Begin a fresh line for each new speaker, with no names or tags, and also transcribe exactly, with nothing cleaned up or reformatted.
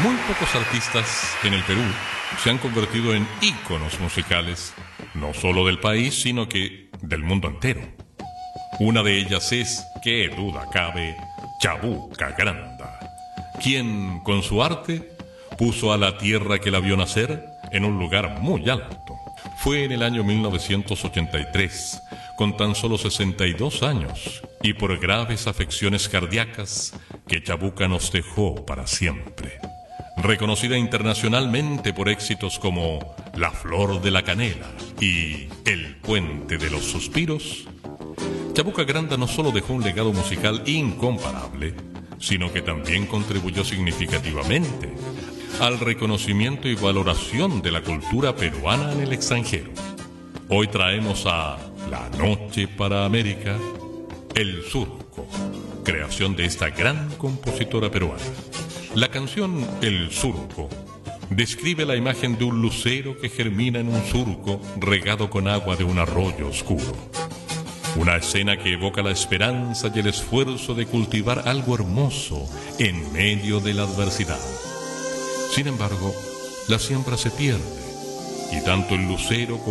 Muy pocos artistas en el Perú se han convertido en íconos musicales, no solo del país, sino que del mundo entero. Una de ellas es, qué duda cabe, Chabuca Granda, quien con su arte puso a la tierra que la vio nacer en un lugar muy alto. Fue en el año mil novecientos ochenta y tres, con tan solo sesenta y dos años, y por graves afecciones cardíacas, que Chabuca nos dejó para siempre. Reconocida internacionalmente por éxitos como La Flor de la Canela y El Puente de los Suspiros, Chabuca Granda no solo dejó un legado musical incomparable, sino que también contribuyó significativamente al reconocimiento y valoración de la cultura peruana en el extranjero. Hoy traemos a La Noche para América, El Surco, creación de esta gran compositora peruana. La canción El Surco describe la imagen de un lucero que germina en un surco regado con agua de un arroyo oscuro. Una escena que evoca la esperanza y el esfuerzo de cultivar algo hermoso en medio de la adversidad. Sin embargo, la siembra se pierde y tanto el lucero como